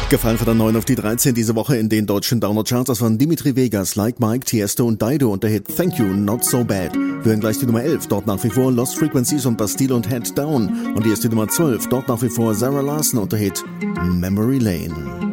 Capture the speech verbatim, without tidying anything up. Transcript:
Gefallen von der neun auf die dreizehn diese Woche in den deutschen Download-Charts. Das waren Dimitri Vegas, Like Mike, Tiesto und Dido und der Hit Thank You, Not So Bad. Wir hören gleich die Nummer elf, dort nach wie vor Lost Frequencies und Bastille und Head Down. Und hier ist die Nummer zwölf, dort nach wie vor Sarah Larson und der Hit Memory Lane.